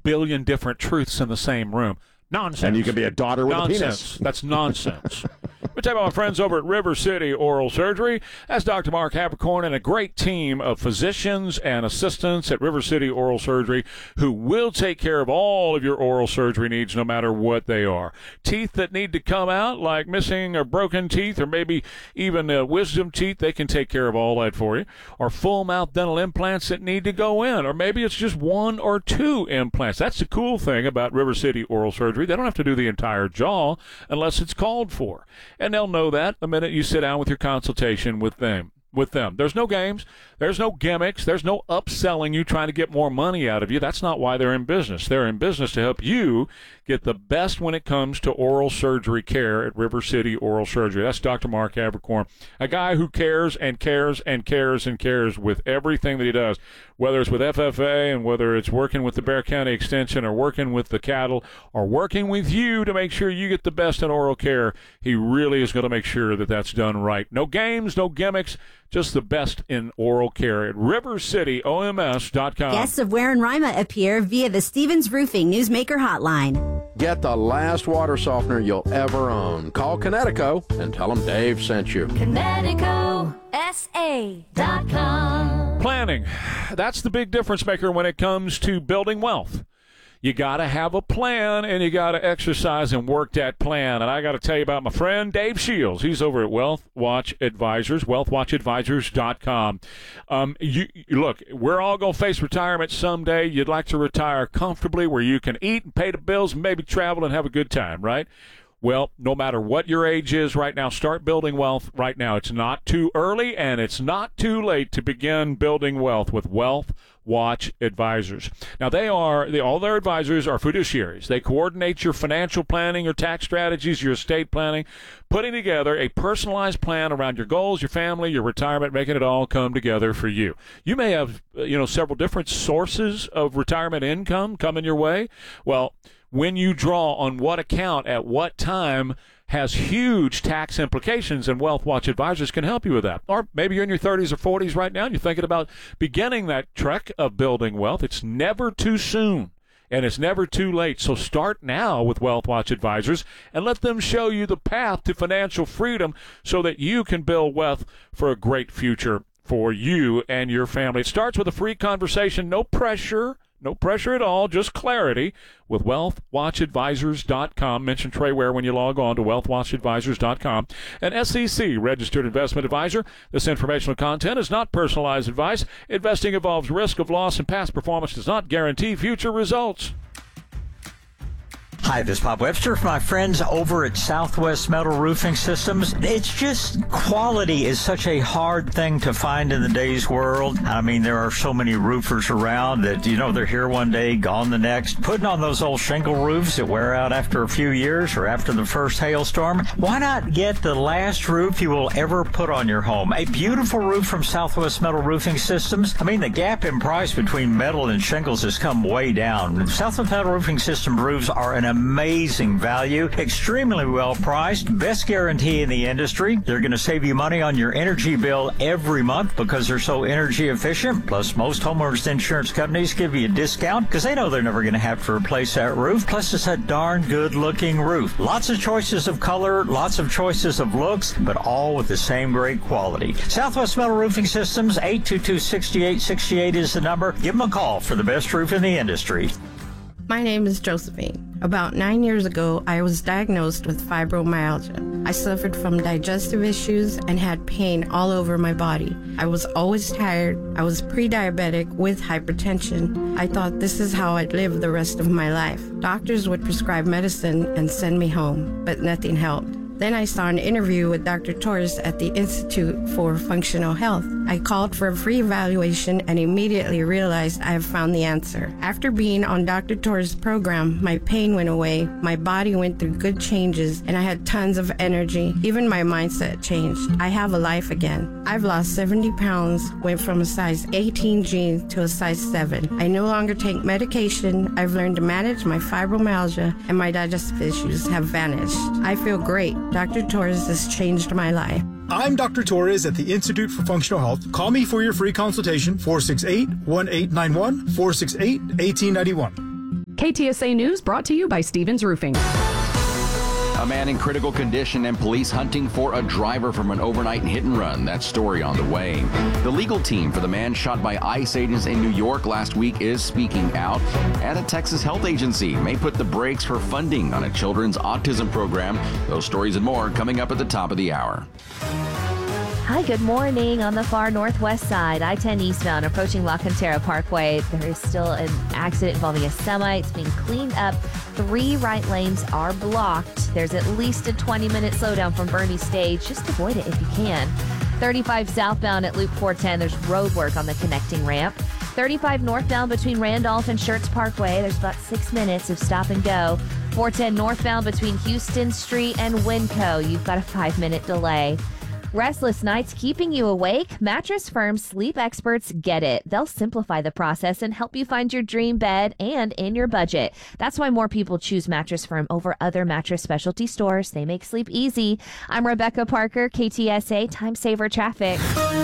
billion different truths in the same room. Nonsense. And you can be a daughter with a penis. That's nonsense. Let me tell you about my friends over at River City Oral Surgery. That's Dr. Mark Habercorn and a great team of physicians and assistants at River City Oral Surgery who will take care of all of your oral surgery needs no matter what they are. Teeth that need to come out, like missing or broken teeth or maybe even wisdom teeth, they can take care of all that for you. Or full mouth dental implants that need to go in. Or maybe it's just 1 or 2 implants. That's the cool thing about River City Oral Surgery. They don't have to do the entire jaw unless it's called for. And they'll know that the minute you sit down with your consultation with them. There's no games. There's no gimmicks. There's no upselling you trying to get more money out of you. That's not why they're in business. They're in business to help you get the best when it comes to oral surgery care at River City Oral Surgery. That's Dr. Mark Habercorn, a guy who cares and cares and cares and cares with everything that he does, whether it's with FFA and whether it's working with the Bexar County Extension or working with the cattle or working with you to make sure you get the best in oral care. He really is going to make sure that that's done right. No games, no gimmicks, just the best in oral care at rivercityoms.com. Guests of Ware and Rima appear via the Stevens Roofing Newsmaker Hotline. Get the last water softener you'll ever own. Call Connecticut and tell them Dave sent you. ConnecticutSA.com. Planning. That's the big difference maker when it comes to building wealth. You got to have a plan, and you got to exercise and work that plan. And I got to tell you about my friend Dave Shields. He's over at Wealth Watch Advisors, wealthwatchadvisors.com. Look, we're all going to face retirement someday. You'd like to retire comfortably where you can eat and pay the bills and maybe travel and have a good time, right? Well, no matter what your age is right now, start building wealth right now. It's not too early, and it's not too late to begin building wealth with Wealth Watch Advisors. Now, all their advisors are fiduciaries. They coordinate your financial planning, your tax strategies, your estate planning, putting together a personalized plan around your goals, your family, your retirement, making it all come together for you. You may have, several different sources of retirement income coming your way. Well, when you draw on what account at what time has huge tax implications, and Wealth Watch Advisors can help you with that. Or maybe you're in your 30s or 40s right now and you're thinking about beginning that trek of building wealth. It's never too soon. And it's never too late. So start now with Wealth Watch Advisors and let them show you the path to financial freedom so that you can build wealth for a great future for you and your family. It starts with a free conversation, no pressure. No pressure at all, just clarity with wealthwatchadvisors.com. Mention Trey Ware when you log on to wealthwatchadvisors.com. An SEC registered investment advisor. This informational content is not personalized advice. Investing involves risk of loss, and past performance does not guarantee future results. Hi, this is Bob Webster from my friends over at Southwest Metal Roofing Systems. It's just quality is such a hard thing to find in today's world. I mean, there are so many roofers around that, they're here one day, gone the next. Putting on those old shingle roofs that wear out after a few years or after the first hailstorm. Why not get the last roof you will ever put on your home? A beautiful roof from Southwest Metal Roofing Systems. I mean, the gap in price between metal and shingles has come way down. Southwest Metal Roofing System roofs are an amazing value, extremely well priced, best guarantee in the industry. They're going to save you money on your energy bill every month because they're so energy efficient. Plus, most homeowners insurance companies give you a discount because they know they're never going to have to replace that roof. Plus, it's a darn good looking roof. Lots of choices of color, lots of choices of looks, but all with the same great quality. Southwest Metal Roofing Systems, 822-6868 is the number. Give them a call for the best roof in the industry. My name is Josephine. About 9 years ago, I was diagnosed with fibromyalgia. I suffered from digestive issues and had pain all over my body. I was always tired. I was pre-diabetic with hypertension. I thought this is how I'd live the rest of my life. Doctors would prescribe medicine and send me home, but nothing helped. Then I saw an interview with Dr. Torres at the Institute for Functional Health. I called for a free evaluation and immediately realized I have found the answer. After being on Dr. Torres' program, my pain went away, my body went through good changes, and I had tons of energy. Even my mindset changed. I have a life again. I've lost 70 pounds, went from a size 18 jeans to a size 7. I no longer take medication. I've learned to manage my fibromyalgia, and my digestive issues have vanished. I feel great. Dr. Torres has changed my life. I'm Dr. Torres at the Institute for Functional Health. Call me for your free consultation, 468-1891, 468-1891. KTSA News brought to you by Stevens Roofing. A man in critical condition and police hunting for a driver from an overnight hit and run. That story on the way. The legal team for the man shot by ICE agents in New York last week is speaking out. And a Texas health agency may put the brakes for funding on a children's autism program. Those stories and more coming up at the top of the hour. Hi, good morning. On the far northwest side, I-10 eastbound approaching La Cantera Parkway, there is still an accident involving a semi. It's being cleaned up. 3 right lanes are blocked. There's at least a 20-minute slowdown from Bernie Stage. Just avoid it if you can. 35 southbound at Loop 410, there's road work on the connecting ramp. 35 northbound between Randolph and Schertz Parkway, there's about 6 minutes of stop and go. 410 northbound between Houston Street and Winco, you've got a 5-minute delay. Restless nights keeping you awake? Mattress Firm sleep experts get it. They'll simplify the process and help you find your dream bed and in your budget. That's why more people choose Mattress Firm over other mattress specialty stores. They make sleep easy. I'm Rebecca Parker, KTSA Time Saver Traffic.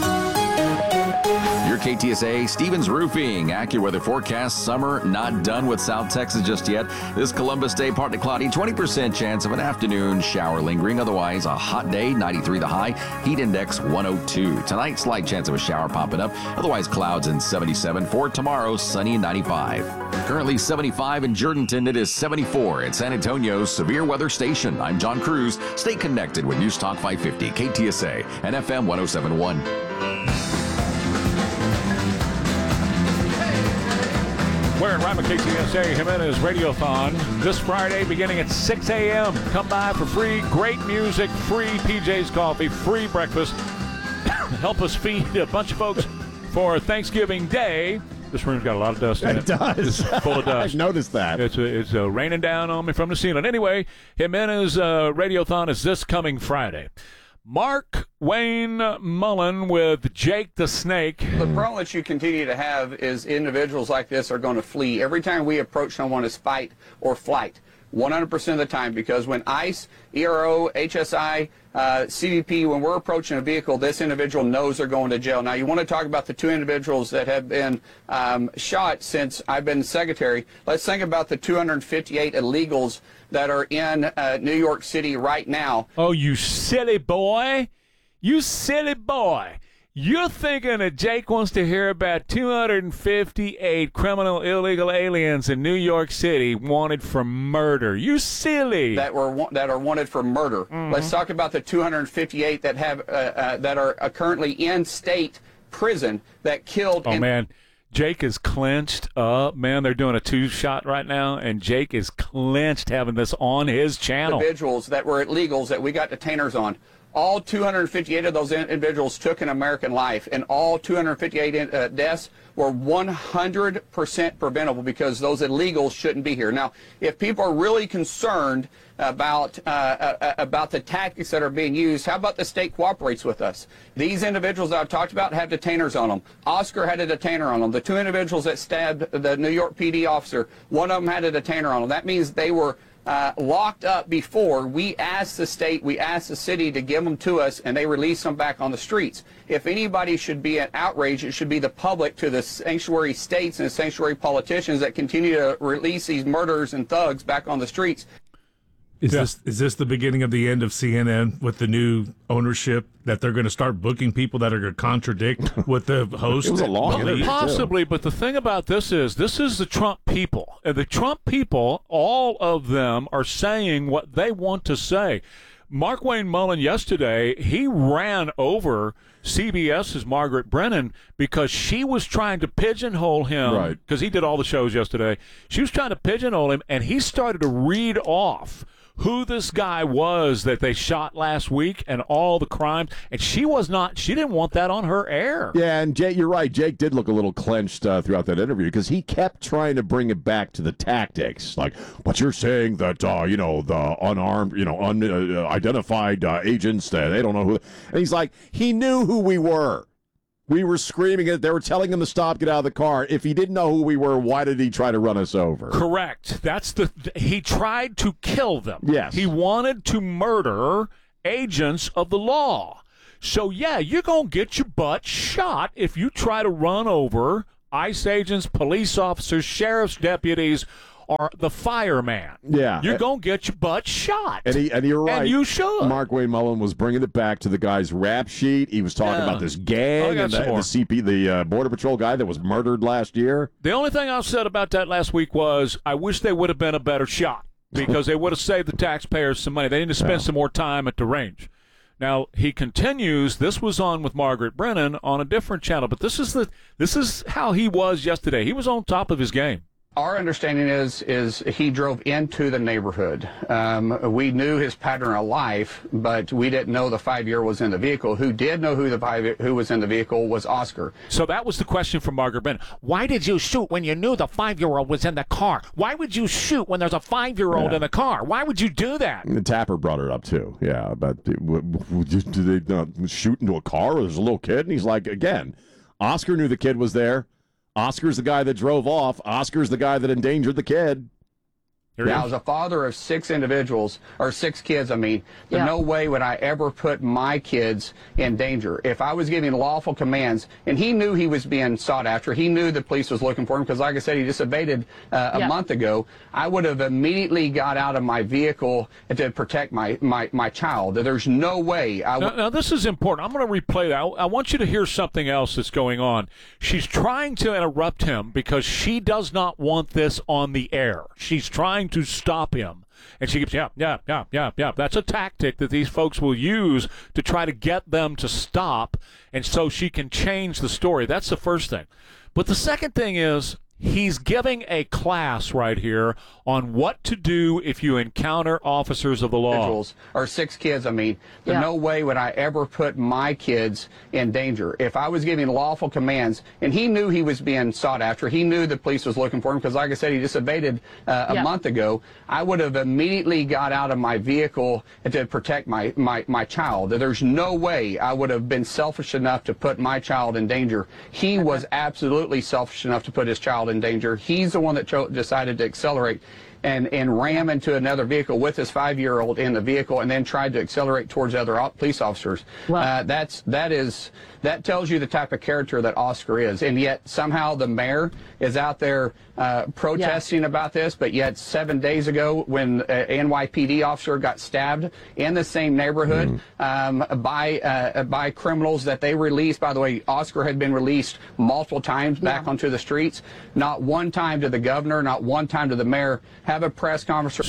Your KTSA Stevens Roofing AccuWeather forecast. Summer not done with South Texas just yet. This Columbus Day partly cloudy, 20% chance of an afternoon shower lingering. Otherwise, a hot day, 93 the high. Heat index 102. Tonight, slight chance of a shower popping up. Otherwise, clouds and 77. For tomorrow, sunny and 95. Currently 75 in Jourdanton. It is 74 at San Antonio's Severe Weather Station. I'm John Cruz. Stay connected with News Talk 550, KTSA, and FM 1071. We're in Rima KTSA Jimenez Radiothon this Friday beginning at 6 a.m. Come by for free, great music, free PJ's coffee, free breakfast. Help us feed a bunch of folks for Thanksgiving Day. This room's got a lot of dust in it. It does. It's full of dust. I've noticed that. It's raining down on me from the ceiling. Anyway, Jimenez Radiothon is this coming Friday. Mark Wayne Mullen with Jake the Snake. The problem that you continue to have is individuals like this are going to flee. Every time we approach someone is fight or flight, 100% of the time, because when ICE, ERO, HSI, CBP, when we're approaching a vehicle, this individual knows they're going to jail. Now, you want to talk about the 2 individuals that have been shot since I've been secretary. Let's think about the 258 illegals that are in New York City right now. Oh, you silly boy. You silly boy. You're thinking that Jake wants to hear about 258 criminal illegal aliens in New York City wanted for murder. You silly. That are wanted for murder. Mm-hmm. Let's talk about the 258 that have that are currently in state prison that killed. Oh, man. Jake is clenched up. Man, they're doing a 2-shot right now, and Jake is clenched having this on his channel. Individuals that were illegals that we got detainers on. All 258 of those individuals took an American life, and all 258 deaths were 100% preventable because those illegals shouldn't be here. Now, if people are really concerned about the tactics that are being used, how about the state cooperates with us? These individuals that I've talked about have detainers on them. Oscar had a detainer on them. The 2 individuals that stabbed the New York PD officer, one of them had a detainer on them. That means they were locked up before. We asked the state, we asked the city to give them to us, and they released them back on the streets. If anybody should be an outrage, it should be the public to the sanctuary states and the sanctuary politicians that continue to release these murderers and thugs back on the streets. Is this the beginning of the end of CNN with the new ownership, that they're going to start booking people that are going to contradict what the host? It was a long interview, possibly, but the thing about this is the Trump people. And the Trump people, all of them are saying what they want to say. Mark Wayne Mullen yesterday, he ran over CBS's Margaret Brennan because she was trying to pigeonhole him, because he did all the shows yesterday. She was trying to pigeonhole him, and he started to read off who this guy was that they shot last week and all the crimes, and she didn't want that on her air. Yeah, and Jake, you're right. Jake did look a little clenched throughout that interview because he kept trying to bring it back to the tactics. Like, but you're saying that, the unarmed, unidentified agents, they don't know who. And he's like, he knew who we were. We were screaming it. They were telling him to stop, get out of the car. If he didn't know who we were, why did he try to run us over? Correct. He tried to kill them. Yes. He wanted to murder agents of the law. So, yeah, you're going to get your butt shot if you try to run over ICE agents, police officers, sheriff's deputies, are the fireman. Yeah. You're going to get your butt shot. And you're right. And you should. Mark Wayne Mullen was bringing it back to the guy's rap sheet. He was talking about this gang and the Border Patrol guy that was murdered last year. The only thing I said about that last week was I wish they would have been a better shot because they would have saved the taxpayers some money. They need to spend some more time at the range. Now, he continues, this was on with Margaret Brennan on a different channel, but this is how he was yesterday. He was on top of his game. Our understanding is he drove into the neighborhood. We knew his pattern of life, but we didn't know the 5-year-old was in the vehicle. Who did know who was in the vehicle was Oscar. So that was the question from Margaret Brennan. Why did you shoot when you knew the 5-year-old was in the car? Why would you shoot when there's a 5-year-old in the car? Why would you do that? And Tapper brought it up, too. Yeah, but do they not shoot into a car where there's a little kid? And he's like, again, Oscar knew the kid was there. Oscar's the guy that drove off. Oscar's the guy that endangered the kid. Now, as a father of 6 individuals, or 6 kids, there's no way would I ever put my kids in danger. If I was giving lawful commands, and he knew he was being sought after, he knew the police was looking for him, because like I said, he just evaded a month ago, I would have immediately got out of my vehicle to protect my child. There's no way I would. Now, this is important. I'm going to replay that. I want you to hear something else that's going on. She's trying to interrupt him because she does not want this on the air. She's trying to stop him. And she keeps, yeah. That's a tactic that these folks will use to try to get them to stop, and so she can change the story. That's the first thing. But the second thing is he's giving a class right here on what to do if you encounter officers of the law. Or 6 kids, there's no way would I ever put my kids in danger. If I was giving lawful commands, and he knew he was being sought after, he knew the police was looking for him, because like I said, he just evaded a month ago, I would have immediately got out of my vehicle to protect my child. There's no way I would have been selfish enough to put my child in danger. He was absolutely selfish enough to put his child in danger. He's the one that decided to accelerate and ram into another vehicle with his 5-year-old in the vehicle, and then tried to accelerate towards other police officers. That tells you the type of character that Oscar is. And yet somehow the mayor is out there protesting about this, but yet 7 days ago when an NYPD officer got stabbed in the same neighborhood by criminals that they released. By the way, Oscar had been released multiple times back onto the streets. Not one time to the governor, not one time to the mayor have a press conference.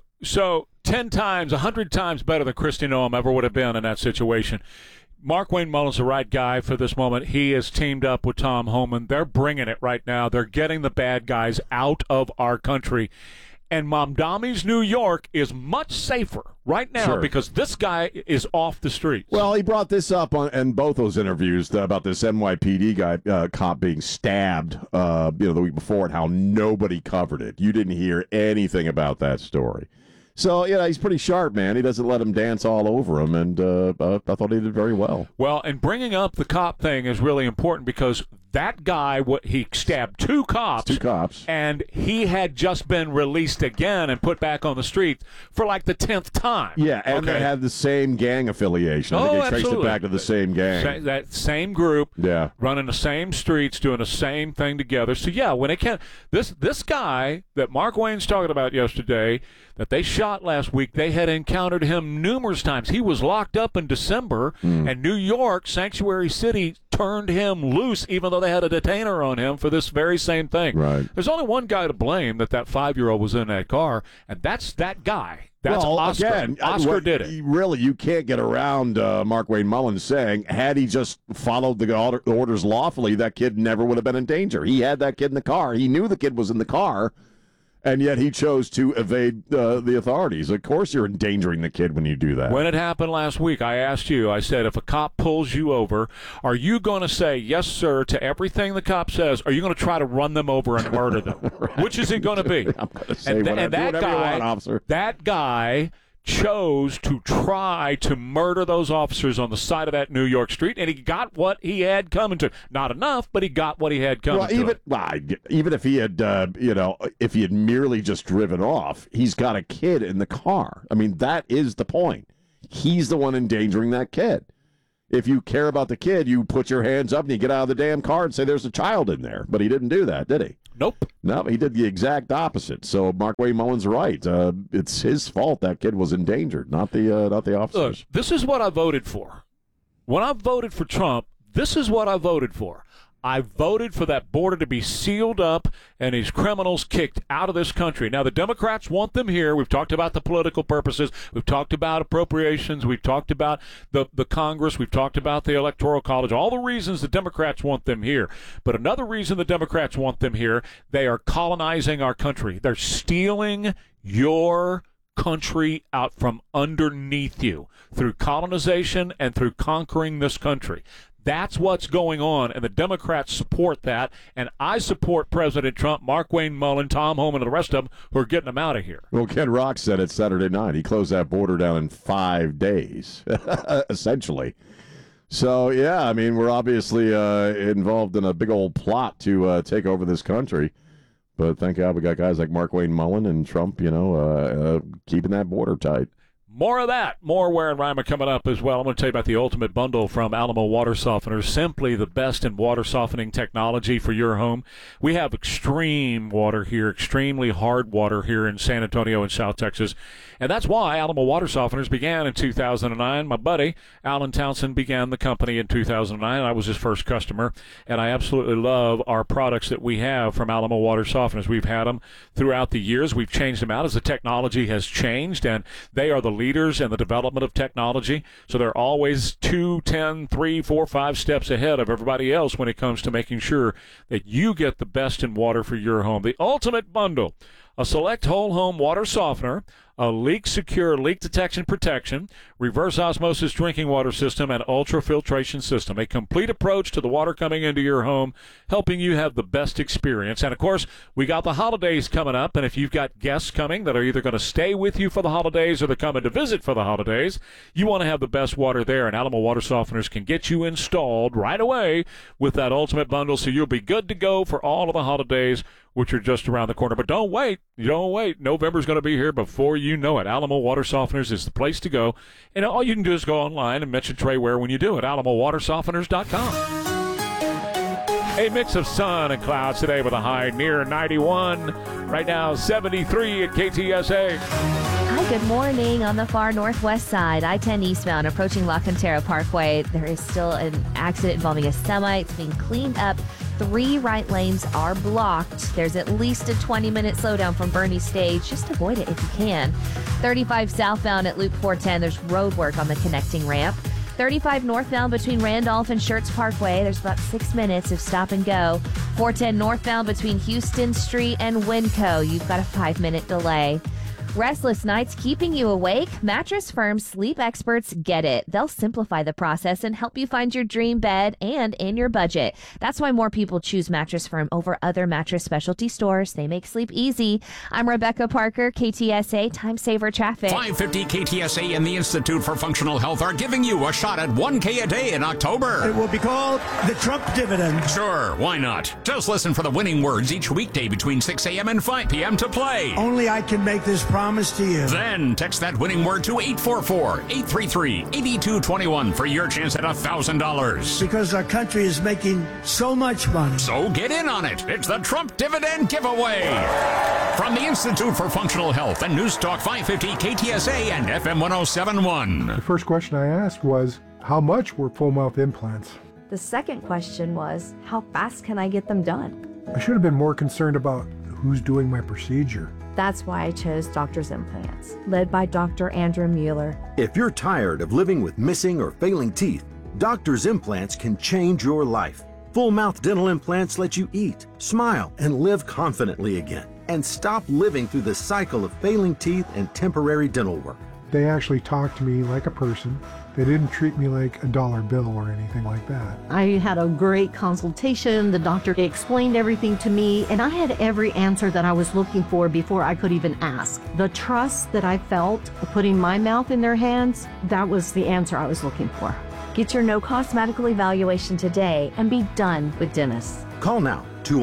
So 10 times, 100 times better than Kristi Noem ever would have been in that situation. Mark Wayne Mullen's the right guy for this moment. He has teamed up with Tom Homan. They're bringing it right now. They're getting the bad guys out of our country. And Mamdami's New York is much safer right now because this guy is off the streets. Well, he brought this up in both those interviews about this NYPD guy, cop being stabbed, the week before, and how nobody covered it. You didn't hear anything about that story. So, he's pretty sharp, man. He doesn't let him dance all over him, and I thought he did very well. Well, and bringing up the cop thing is really important because that guy, he stabbed 2 cops. 2 cops. And he had just been released again and put back on the street for like the 10th time. Yeah, and they had the same gang affiliation. I think they traced it back to the same gang. That same group, running the same streets, doing the same thing together. So, when it can, this guy that Mark Wayne's talking about yesterday, that they shot last week, they had encountered him numerous times. He was locked up in December, and New York, Sanctuary City, turned him loose, even though they had a detainer on him for this very same thing. Right. There's only one guy to blame that 5-year-old was in that car, and that's that guy. That's Oscar. Again, Oscar did it. Really, you can't get around Mark Wayne Mullen saying, had he just followed the orders lawfully, that kid never would have been in danger. He had that kid in the car. He knew the kid was in the car. And yet he chose to evade the authorities. Of course you're endangering the kid when you do that. When it happened last week, I asked you, I said, if a cop pulls you over, are you going to say, yes, sir, to everything the cop says? Or are you going to try to run them over and murder them? Right. Which is it going to be? I'm going to say whatever you want, officer. That guy chose to try to murder those officers on the side of that New York street, and he got what he had coming to him. Not enough, but he got what he had coming to him. Even if he had, if he had merely just driven off, he's got a kid in the car. I mean, that is the point. He's the one endangering that kid. If you care about the kid, you put your hands up and you get out of the damn car and say there's a child in there. But he didn't do that, did he? Nope. No, he did the exact opposite. So Mark Wayne Mullen's right. It's his fault that kid was endangered, not the officers. Look, this is what I voted for. When I voted for Trump, this is what I voted for. I voted for that border to be sealed up and these criminals kicked out of this country. Now, the Democrats want them here. We've talked about the political purposes. We've talked about appropriations. We've talked about the Congress. We've talked about the Electoral College. All the reasons the Democrats want them here. But another reason the Democrats want them here, they are colonizing our country. They're stealing your country out from underneath you through colonization and through conquering this country. That's what's going on, and the Democrats support that, and I support President Trump, Mark Wayne Mullen, Tom Homan, and the rest of them who are getting them out of here. Well, Ken Rock said it Saturday night. He closed that border down in 5 days, essentially. So, yeah, I mean, we're obviously involved in a big old plot to take over this country. But thank God we got guys like Mark Wayne Mullen and Trump, keeping that border tight. More of that. More Where and Rhyme coming up as well. I'm going to tell you about the ultimate bundle from Alamo Water Softeners. Simply the best in water softening technology for your home. We have extreme water here, extremely hard water here in San Antonio and South Texas. And that's why Alamo Water Softeners began in 2009. My buddy, Alan Townsend, began the company in 2009. I was his first customer. And I absolutely love our products that we have from Alamo Water Softeners. We've had them throughout the years. We've changed them out as the technology has changed. And they are the leaders in the development of technology, so they're always 2, 10, 3, 4, 5 steps ahead of everybody else when it comes to making sure that you get the best in water for your home. The ultimate bundle: a select whole home water softener, a leak-secure leak detection protection, reverse osmosis drinking water system, and ultrafiltration system. A complete approach to the water coming into your home, helping you have the best experience. And, of course, we got the holidays coming up, and if you've got guests coming that are either going to stay with you for the holidays or they're coming to visit for the holidays, you want to have the best water there, and Alamo Water Softeners can get you installed right away with that ultimate bundle, so you'll be good to go for all of the holidays, which are just around the corner. But don't wait. Don't wait. November's going to be here before you know it. Alamo Water Softeners is the place to go. And all you can do is go online and mention Trey Ware when you do it. AlamoWaterSofteners.com. A mix of sun and clouds today with a high near 91. Right now, 73 at KTSA. Hi, good morning. On the far northwest side, I-10 eastbound approaching La Cantera Parkway, there is still an accident involving a semi. It's being cleaned up. 3 right lanes are blocked. There's at least a 20-minute slowdown from Bernie Stage. Just avoid it if you can. 35 southbound at Loop 410, there's road work on the connecting ramp. 35 northbound between Randolph and Schertz Parkway, there's about 6 minutes of stop and go. 410 northbound between Houston Street and Winco, you've got a 5-minute delay. Restless nights keeping you awake? Mattress Firm sleep experts get it. They'll simplify the process and help you find your dream bed and in your budget. That's why more people choose Mattress Firm over other mattress specialty stores. They make sleep easy. I'm Rebecca Parker, KTSA Time Saver Traffic. 550 KTSA and the Institute for Functional Health are giving you a shot at $1K a day in October. It will be called the Trump Dividend. Sure, why not? Just listen for the winning words each weekday between 6 a.m. and 5 p.m. to play. Only I can make this promise to you. Then text that winning word to 844-833-8221 for your chance at $1,000. Because our country is making so much money. So get in on it. It's the Trump Dividend Giveaway. From the Institute for Functional Health and News Talk 550 KTSA and FM 1071. The first question I asked was, how much were full mouth implants? The second question was, how fast can I get them done? I should have been more concerned about who's doing my procedure. That's why I chose Doctor's Implants, led by Dr. Andrew Mueller. If you're tired of living with missing or failing teeth, Doctor's Implants can change your life. Full mouth dental implants let you eat, smile, and live confidently again. And stop living through the cycle of failing teeth and temporary dental work. They actually talked to me like a person. They didn't treat me like a dollar bill or anything like that. I had a great consultation. The doctor explained everything to me, and I had every answer that I was looking for before I could even ask. The trust that I felt putting my mouth in their hands, that was the answer I was looking for. Get your no-cost medical evaluation today and be done with dentists. Call now,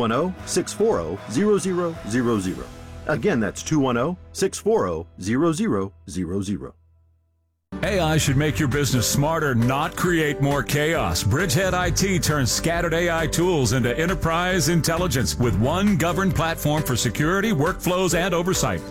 210-640-0000. Again, that's 210-640-0000. AI should make your business smarter, not create more chaos. Bridgehead IT turns scattered AI tools into enterprise intelligence with one governed platform for security, workflows, and oversight.